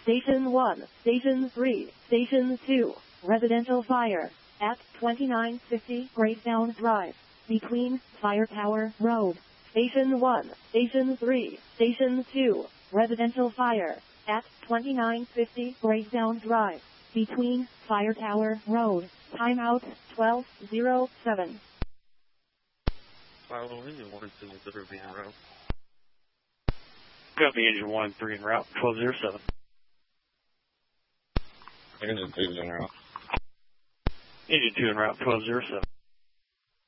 Station 1, Station 3, Station 2, residential fire, at 2950 Greystown Drive, between Fire Tower Road. Station 1, Station 3, Station 2, residential fire, at 2950 Greystown Drive, between Fire Tower Road. Timeout 1207. Fire engine 1, 2, being en route. Copy engine 1, 3 en route, 1207. Engine 2 en route. Engine 2 en route, 1207.